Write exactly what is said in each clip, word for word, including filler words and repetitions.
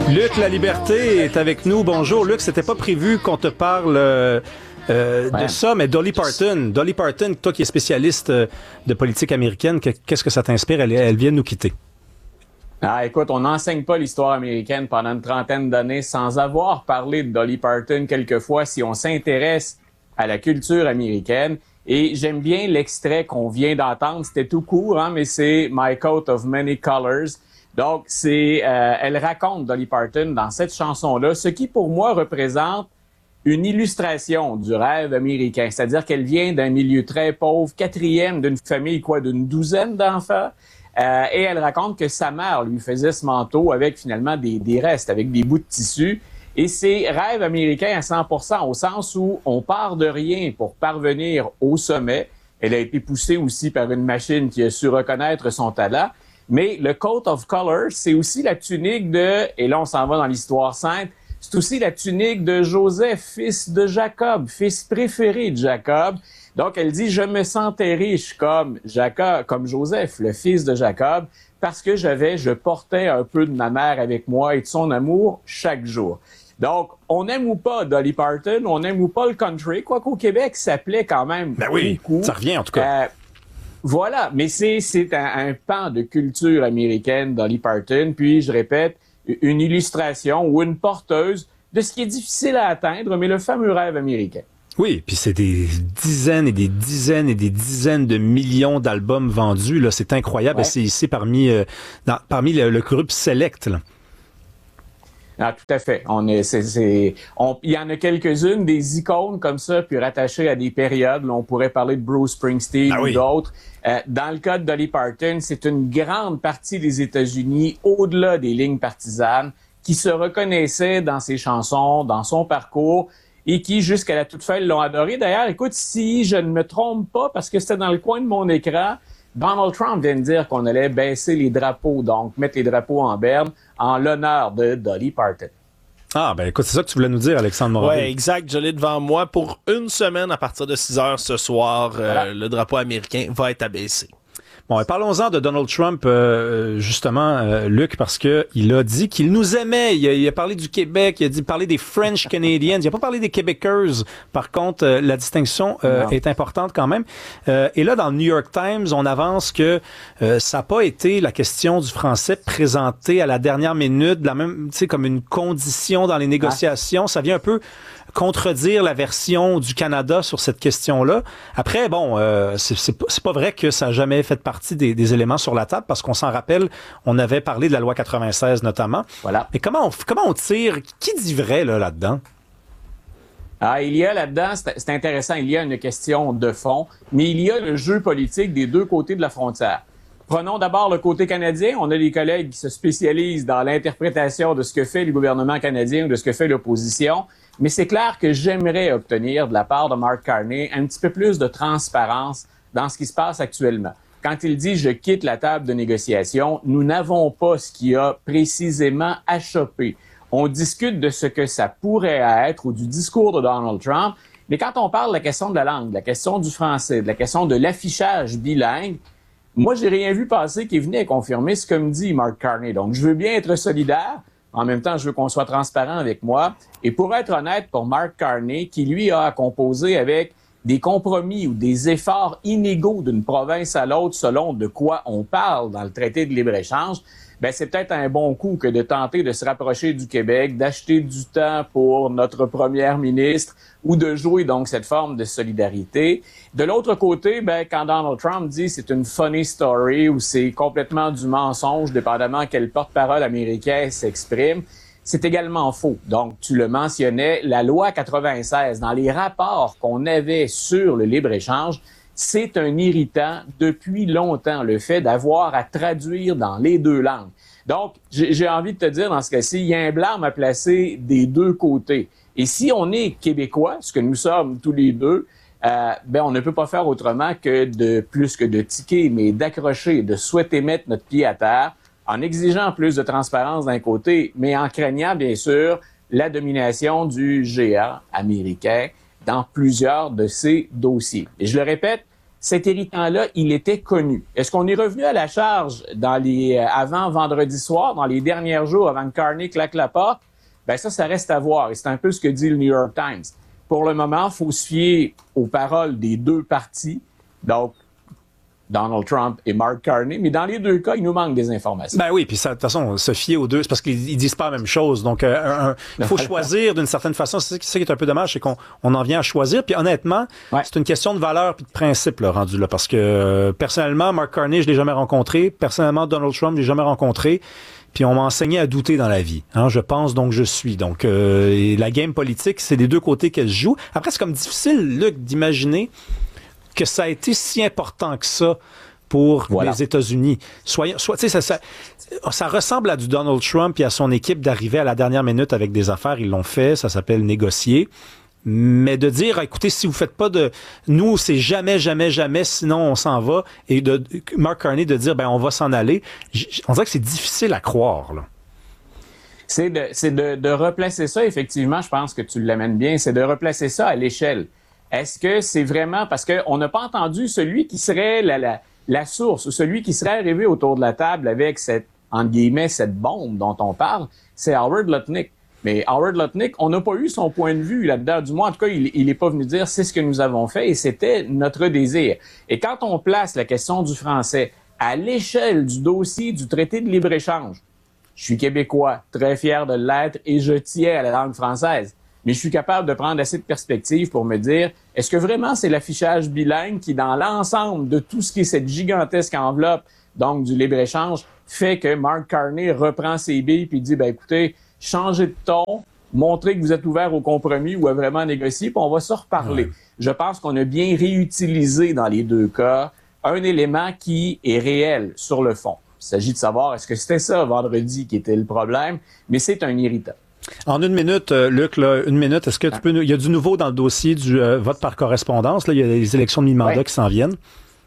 Luc La Liberté est avec nous. Bonjour Luc, c'était pas prévu qu'on te parle euh, euh, ouais. de ça, mais Dolly Parton, Dolly Parton, toi qui es spécialiste de politique américaine, qu'est-ce que ça t'inspire? Elle, elle vient de nous quitter. Ah, écoute, on n'enseigne pas l'histoire américaine pendant une trentaine d'années sans avoir parlé de Dolly Parton quelquefois si on s'intéresse à la culture américaine. Et j'aime bien l'extrait qu'on vient d'entendre. C'était tout court, hein, mais c'est « My coat of many colors ». Donc, c'est, euh, elle raconte, Dolly Parton, dans cette chanson-là, ce qui, pour moi, représente une illustration du rêve américain. C'est-à-dire qu'elle vient d'un milieu très pauvre, quatrième d'une famille, quoi, d'une douzaine d'enfants. Euh, et elle raconte que sa mère lui faisait ce manteau avec, finalement, des, des restes, avec des bouts de tissu. Et c'est rêve américain à cent pour cent, au sens où on part de rien pour parvenir au sommet. Elle a été poussée aussi par une machine qui a su reconnaître son talent. Mais le coat of colors, c'est aussi la tunique de, et là on s'en va dans l'histoire sainte, c'est aussi la tunique de Joseph, fils de Jacob, fils préféré de Jacob. Donc elle dit, je me sentais riche comme Jacob, comme Joseph, le fils de Jacob, parce que j'avais, je portais un peu de ma mère avec moi et de son amour chaque jour. Donc, on aime ou pas Dolly Parton, on aime ou pas le country, quoi qu'au Québec, ça plaît quand même ben oui, beaucoup. Ça revient en tout cas. Euh, Voilà, mais c'est c'est un, un pan de culture américaine, Dolly Parton, puis je répète, une illustration ou une porteuse de ce qui est difficile à atteindre, mais le fameux rêve américain. Oui, puis c'est des dizaines et des dizaines et des dizaines de millions d'albums vendus, là, c'est incroyable, ouais. Et c'est ici parmi euh, dans, parmi le, le groupe Select, là. Ah, tout à fait. On est, c'est, c'est, on, il y en a quelques-unes, des icônes comme ça, puis rattachées à des périodes. Là, on pourrait parler de Bruce Springsteen ah, ou oui. d'autres. Euh, dans le cas de Dolly Parton, c'est une grande partie des États-Unis, au-delà des lignes partisanes, qui se reconnaissaient dans ses chansons, dans son parcours, et qui, jusqu'à la toute fin, l'ont adoré. D'ailleurs, écoute, si je ne me trompe pas, parce que c'était dans le coin de mon écran, Donald Trump vient de dire qu'on allait baisser les drapeaux, donc mettre les drapeaux en berne en l'honneur de Dolly Parton. Ah, ben écoute, c'est ça que tu voulais nous dire, Alexandre Morin. Oui, exact. Je l'ai devant moi. Pour une semaine, à partir de six heures ce soir, voilà. euh, le drapeau américain va être abaissé. Bon, et parlons-en de Donald Trump, euh, justement, euh, Luc, parce que il a dit qu'il nous aimait. Il a, il a parlé du Québec, il a dit parler des French Canadians. Il a pas parlé des Québécoises. Par contre, euh, la distinction euh, est importante quand même. Euh, et là, dans le New York Times, on avance que euh, ça n'a pas été la question du français présentée à la dernière minute, de la même, tu sais, comme une condition dans les négociations. Ah. Ça vient un peu contredire la version du Canada sur cette question-là. Après, bon, euh, c'est, c'est, pas, c'est pas vrai que ça n'a jamais fait partie des, des éléments sur la table, parce qu'on s'en rappelle, on avait parlé de la loi quatre-vingt-seize notamment. Voilà. Mais comment on, comment on tire, qui dit vrai là, là-dedans? Ah, il y a là-dedans, c'est, c'est intéressant, il y a une question de fond, mais il y a le jeu politique des deux côtés de la frontière. Prenons d'abord le côté canadien. On a des collègues qui se spécialisent dans l'interprétation de ce que fait le gouvernement canadien ou de ce que fait l'opposition. Mais c'est clair que j'aimerais obtenir de la part de Mark Carney un petit peu plus de transparence dans ce qui se passe actuellement. Quand il dit « je quitte la table de négociation », nous n'avons pas ce qui a précisément achoppé. On discute de ce que ça pourrait être ou du discours de Donald Trump. Mais quand on parle de la question de la langue, de la question du français, de la question de l'affichage bilingue, moi, j'ai rien vu passer qui venait confirmer ce que me dit Mark Carney. Donc, je veux bien être solidaire. En même temps, je veux qu'on soit transparent avec moi. Et pour être honnête, pour Mark Carney, qui lui a à composer avec des compromis ou des efforts inégaux d'une province à l'autre selon de quoi on parle dans le traité de libre-échange, ben c'est peut-être un bon coup que de tenter de se rapprocher du Québec, d'acheter du temps pour notre première ministre ou de jouer donc cette forme de solidarité. De l'autre côté, ben quand Donald Trump dit c'est une funny story ou c'est complètement du mensonge, dépendamment quel porte-parole américain s'exprime, c'est également faux. Donc, tu le mentionnais, la loi quatre-vingt-seize, dans les rapports qu'on avait sur le libre-échange, c'est un irritant depuis longtemps, le fait d'avoir à traduire dans les deux langues. Donc, j'ai, j'ai envie de te dire, dans ce cas-ci, il y a un blâme à placer des deux côtés. Et si on est Québécois, ce que nous sommes tous les deux, euh, ben on ne peut pas faire autrement que de, plus que de tiquer, mais d'accrocher, de souhaiter mettre notre pied à terre, en exigeant plus de transparence d'un côté, mais en craignant, bien sûr, la domination du géant américain dans plusieurs de ces dossiers. Et je le répète, cet irritant-là, il était connu. Est-ce qu'on est revenu à la charge dans les avant vendredi soir, dans les derniers jours avant que Carney claque la porte? Ben ça, ça reste à voir. Et c'est un peu ce que dit le New York Times. Pour le moment, il faut se fier aux paroles des deux partis, donc Donald Trump et Mark Carney, mais dans les deux cas, il nous manque des informations. Ben oui, puis ça, de toute façon, se fier aux deux, c'est parce qu'ils disent pas la même chose. Donc, euh, il faut choisir d'une certaine façon. C'est ça qui est un peu dommage, c'est qu'on on en vient à choisir. Puis honnêtement, ouais. c'est une question de valeur puis de principe là, rendu là, parce que euh, personnellement, Mark Carney, je l'ai jamais rencontré. Personnellement, Donald Trump, je l'ai jamais rencontré. Puis on m'a enseigné à douter dans la vie. Hein, je pense donc je suis. Donc euh, et la game politique, c'est des deux côtés qu'elle se joue. Après, c'est comme difficile, Luc, d'imaginer que ça a été si important que ça pour voilà. les États-Unis. Soyons, soit, tu sais, ça, ça, ça ressemble à du Donald Trump et à son équipe d'arriver à la dernière minute avec des affaires. Ils l'ont fait. Ça s'appelle négocier. Mais de dire, écoutez, si vous faites pas de, nous, c'est jamais, jamais, jamais, sinon on s'en va. Et de Mark Carney de dire, ben on va s'en aller. J- on dirait que c'est difficile à croire, là. C'est de, c'est de, de replacer ça, effectivement, je pense que tu l'amènes bien, c'est de replacer ça à l'échelle. Est-ce que c'est vraiment, parce qu'on n'a pas entendu celui qui serait la, la, la source, ou celui qui serait arrivé autour de la table avec cette, entre guillemets, cette bombe dont on parle, c'est Howard Lutnick. Mais Howard Lutnick, on n'a pas eu son point de vue là-dedans. Du moins, en tout cas, il n'est pas venu dire c'est ce que nous avons fait et c'était notre désir. Et quand on place la question du français à l'échelle du dossier du traité de libre-échange, je suis québécois, très fier de l'être et je tiens à la langue française. Mais je suis capable de prendre assez de perspective pour me dire, est-ce que vraiment c'est l'affichage bilingue qui, dans l'ensemble de tout ce qui est cette gigantesque enveloppe, donc du libre-échange, fait que Mark Carney reprend ses billes puis dit, ben écoutez, changez de ton, montrez que vous êtes ouvert au compromis ou à vraiment négocier, puis on va se reparler. Ouais. Je pense qu'on a bien réutilisé dans les deux cas un élément qui est réel sur le fond. Il s'agit de savoir, est-ce que c'était ça vendredi qui était le problème, mais c'est un irritant. En une minute, euh, Luc, là, une minute, est-ce que tu peux nous... Il y a du nouveau dans le dossier du euh, vote par correspondance. Là, il y a les élections de mi-mandat ouais. qui s'en viennent.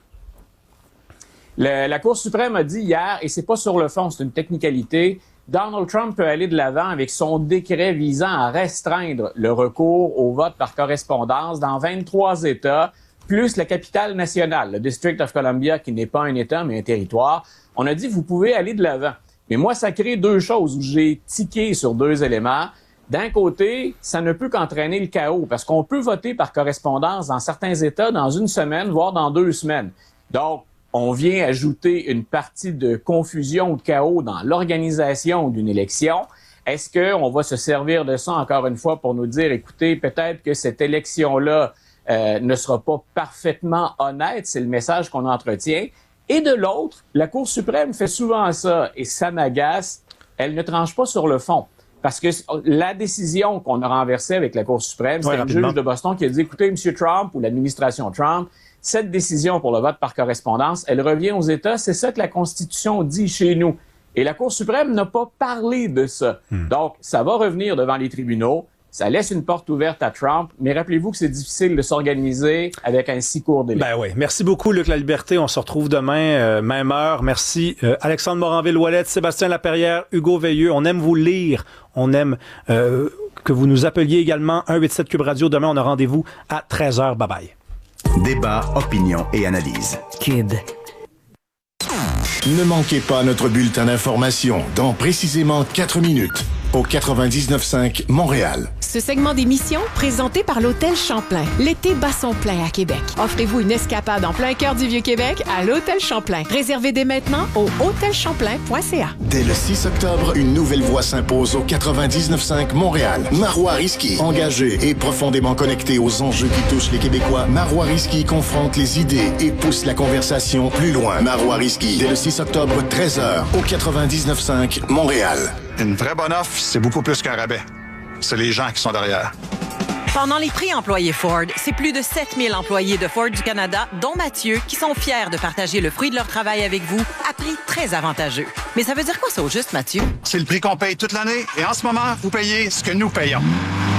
Le, la Cour suprême a dit hier, et c'est pas sur le fond, c'est une technicalité, Donald Trump peut aller de l'avant avec son décret visant à restreindre le recours au vote par correspondance dans vingt-trois États, plus la capitale nationale, le District of Columbia, qui n'est pas un État, mais un territoire. On a dit, vous pouvez aller de l'avant. Mais moi, ça crée deux choses où j'ai tiqué sur deux éléments. D'un côté, ça ne peut qu'entraîner le chaos, parce qu'on peut voter par correspondance dans certains États dans une semaine, voire dans deux semaines. Donc, on vient ajouter une partie de confusion ou de chaos dans l'organisation d'une élection. Est-ce qu'on va se servir de ça, encore une fois, pour nous dire, écoutez, peut-être que cette élection-là euh, ne sera pas parfaitement honnête, c'est le message qu'on entretient. Et de l'autre, la Cour suprême fait souvent ça, et ça m'agace, elle ne tranche pas sur le fond. Parce que la décision qu'on a renversée avec la Cour suprême, c'est ouais, un juge de Boston qui a dit, écoutez, M. Trump ou l'administration Trump, cette décision pour le vote par correspondance, elle revient aux États. C'est ça que la Constitution dit chez nous. Et la Cour suprême n'a pas parlé de ça. Hmm. Donc, ça va revenir devant les tribunaux. Ça laisse une porte ouverte à Trump. Mais rappelez-vous que c'est difficile de s'organiser avec un si court délai. Ben oui. Merci beaucoup, Luc La Liberté. On se retrouve demain, euh, même heure. Merci, euh, Alexandre Moranville-Ouellette, Sébastien Laperrière, Hugo Veilleux. On aime vous lire. On aime euh, que vous nous appeliez également. un huit sept Cube Radio. Demain, on a rendez-vous à treize heures. Bye-bye. Débat, opinion et analyse. Cube. Ne manquez pas notre bulletin d'information dans précisément quatre minutes au quatre-vingt-dix-neuf cinq Montréal. Ce segment d'émission, présenté par l'Hôtel Champlain. L'été bat son plein à Québec. Offrez-vous une escapade en plein cœur du Vieux-Québec à l'Hôtel Champlain. Réservez dès maintenant au hôtel champlain point c a. Dès le six octobre, une nouvelle voix s'impose au quatre-vingt-dix-neuf cinq Montréal. Marois Risky, engagé et profondément connecté aux enjeux qui touchent les Québécois, Marois Risky confronte les idées et pousse la conversation plus loin. Marois Risky, dès le six octobre, treize heures, au quatre-vingt-dix-neuf cinq Montréal. Une vraie bonne offre, c'est beaucoup plus qu'un rabais. C'est les gens qui sont derrière. Pendant les prix employés Ford, c'est plus de sept mille employés de Ford du Canada, dont Mathieu, qui sont fiers de partager le fruit de leur travail avec vous à prix très avantageux. Mais ça veut dire quoi ça au juste, Mathieu? C'est le prix qu'on paye toute l'année et en ce moment, vous payez ce que nous payons.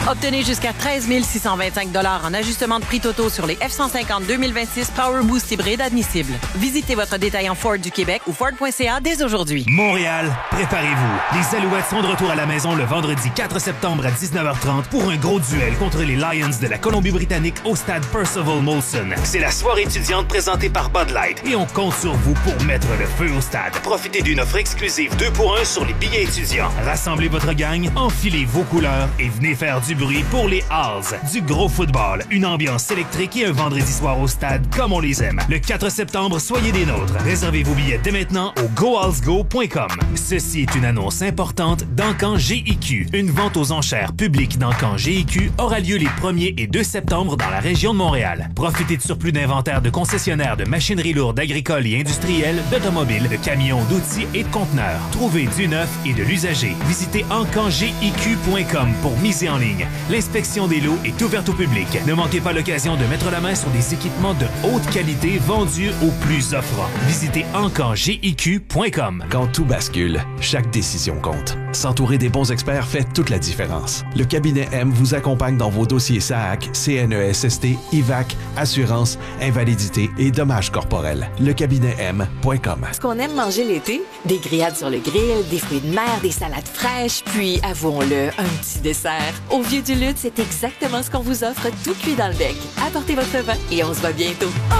Obtenez jusqu'à treize mille six cent vingt-cinq dollars en ajustement de prix totaux sur les F cent cinquante deux mille vingt-six Power Boost hybride admissibles. Visitez votre détaillant Ford du Québec ou Ford point C A dès aujourd'hui. Montréal, préparez-vous. Les Alouettes sont de retour à la maison le vendredi quatre septembre à dix-neuf heures trente pour un gros duel contre les Lions de la Colombie-Britannique au stade Percival Molson. C'est la soirée étudiante présentée par Bud Light et on compte sur vous pour mettre le feu au stade. Profitez d'une offre exclusive deux pour un sur les billets étudiants. Rassemblez votre gang, enfilez vos couleurs et venez faire du bruit pour les Halls. Du gros football, une ambiance électrique et un vendredi soir au stade comme on les aime. Le quatre septembre, soyez des nôtres. Réservez vos billets dès maintenant au go halls go point com. Ceci est une annonce importante d'Encan G I Q. Une vente aux enchères publique d'Encan G I Q aura lieu les premier et deux septembre dans la région de Montréal. Profitez de surplus d'inventaire de concessionnaires de machinerie lourde agricole et industrielle, d'automobiles, de camions, d'outils et de conteneurs. Trouvez du neuf et de l'usager. Visitez encan g i q point com pour miser en ligne. L'inspection des lots est ouverte au public. Ne manquez pas l'occasion de mettre la main sur des équipements de haute qualité vendus au plus offrant. Visitez encan g i q point com. Quand tout bascule, chaque décision compte. S'entourer des bons experts fait toute la différence. Le cabinet M vous accompagne dans vos dossiers S A A C, C N E S S T, I V A C, assurance, invalidité et dommages corporels. Le cabinet M point com. Ce qu'on aime manger l'été, des grillades sur le grill, des fruits de mer, des salades fraîches, puis, avouons-le, un petit dessert. Au Vieux du Lutte, c'est exactement ce qu'on vous offre, tout cuit dans le bec. Apportez votre vin et on se voit bientôt.